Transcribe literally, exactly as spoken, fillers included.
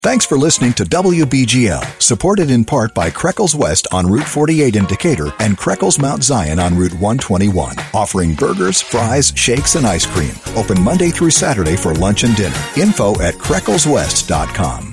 Thanks for listening to W B G L, supported in part by Kreckles West on Route forty-eight in Decatur and Kreckles Mount Zion on Route one twenty-one, offering burgers, fries, shakes, and ice cream. Open Monday through Saturday for lunch and dinner. Info at Kreckles West dot com.